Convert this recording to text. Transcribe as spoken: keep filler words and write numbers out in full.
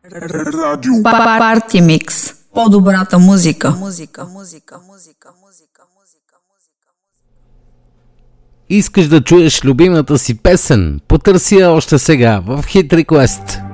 Парти микс. По-добрата музика. Музика, музика, музика, музика, музика. Искаш да чуеш любимата си песен? Потърси я още сега в Hit Request.